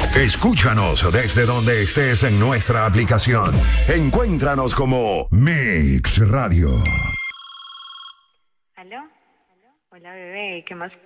Escúchanos desde donde estés en nuestra aplicación. Encuéntranos como Mix Radio. ¿Aló? Hola, bebé, ¿qué más